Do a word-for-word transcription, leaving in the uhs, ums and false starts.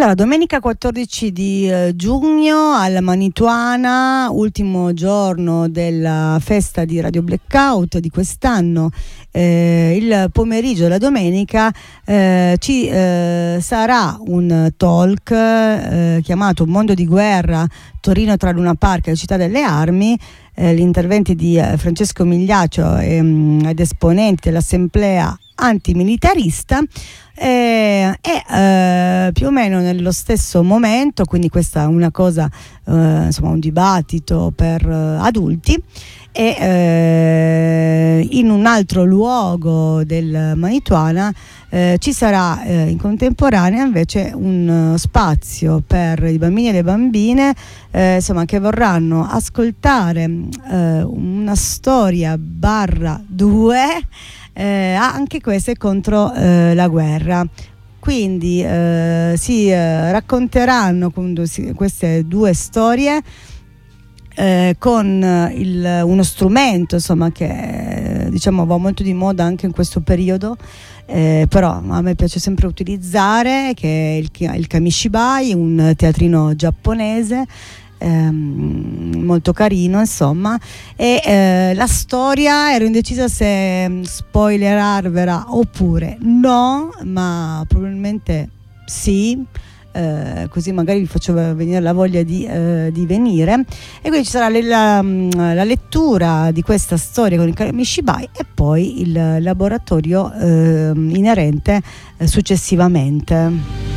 Allora, domenica quattordici di eh, giugno alla Manituana, ultimo giorno della festa di Radio Blackout di quest'anno, eh, il pomeriggio della domenica eh, ci eh, sarà un talk eh, chiamato Mondo di guerra, Torino tra Luna Park e Città delle Armi. Eh, gli interventi di eh, Francesco Migliaccio e, mh, ed esponenti dell'assemblea antimilitarista e, e eh, più o meno nello stesso momento, quindi questa è una cosa, eh, insomma un dibattito per eh, adulti, e eh, in un altro luogo del Manituana eh, ci sarà eh, in contemporanea invece un uh, spazio per i bambini e le bambine eh, insomma, che vorranno ascoltare eh, una storia barra due eh, anche queste contro eh, la guerra. Quindi eh, si eh, racconteranno queste due storie Eh, con il, uno strumento insomma che diciamo va molto di moda anche in questo periodo, eh, però a me piace sempre utilizzare, che è il, il kamishibai, un teatrino giapponese ehm, molto carino insomma, e eh, la storia ero indecisa se spoilerarvela oppure no, ma probabilmente sì. Eh, così magari vi faccio venire la voglia di, eh, di venire, e quindi ci sarà le, la, la lettura di questa storia con il kamishibai e poi il laboratorio eh, inerente eh, successivamente.